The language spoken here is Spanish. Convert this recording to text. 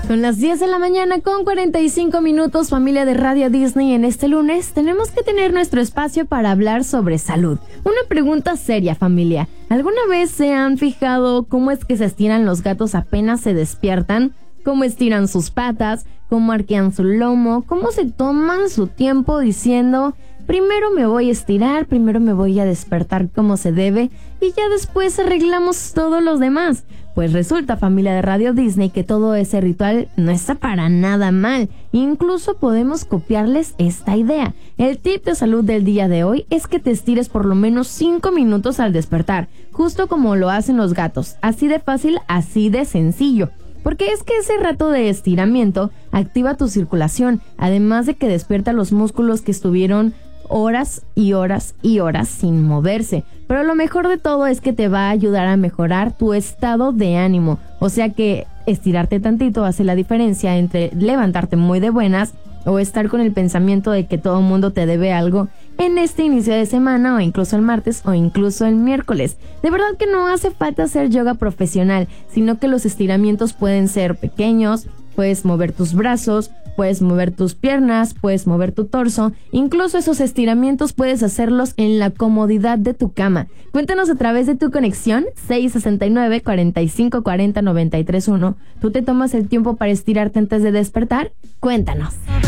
Son las 10 de la mañana con 45 minutos, familia de Radio Disney. En este lunes tenemos que tener nuestro espacio para hablar sobre salud. Una pregunta seria, familia. ¿Alguna vez se han fijado cómo es que se estiran los gatos apenas se despiertan? ¿Cómo estiran sus patas? ¿Cómo arquean su lomo? ¿Cómo se toman su tiempo diciendo: primero me voy a estirar, primero me voy a despertar como se debe y ya después arreglamos todos los demás? Pues resulta, familia de Radio Disney, que todo ese ritual no está para nada mal. Incluso podemos copiarles esta idea. El tip de salud del día de hoy es que te estires por lo menos 5 minutos al despertar, justo como lo hacen los gatos. Así de fácil, así de sencillo. Porque es que ese rato de estiramiento activa tu circulación, además de que despierta los músculos que estuvieron horas y horas y horas sin moverse. Pero lo mejor de todo es que te va a ayudar a mejorar tu estado de ánimo. O sea que estirarte tantito hace la diferencia entre levantarte muy de buenas o estar con el pensamiento de que todo el mundo te debe algo en este inicio de semana, o incluso el martes, o incluso el miércoles. De verdad que no hace falta hacer yoga profesional, sino que los estiramientos pueden ser pequeños. Puedes mover tus brazos, puedes mover tus piernas, puedes mover tu torso. Incluso esos estiramientos puedes hacerlos en la comodidad de tu cama. Cuéntanos a través de tu conexión 669-4540-931. ¿Tú te tomas el tiempo para estirarte antes de despertar? Cuéntanos.